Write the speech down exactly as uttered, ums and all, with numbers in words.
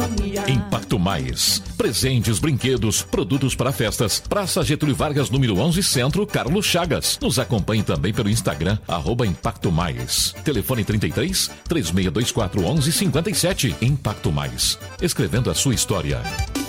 harmonia. Impacto Mais. Presentes, brinquedos, produtos para festas. Praça Getúlio Vargas, número onze, Centro, Carlos Chagas. Nos acompanhe também pelo Instagram, arroba Impacto Mais. Telefone trinta e três, três seis dois quatro, onze cinquenta e sete. Impacto Mais. Escrevendo a sua história.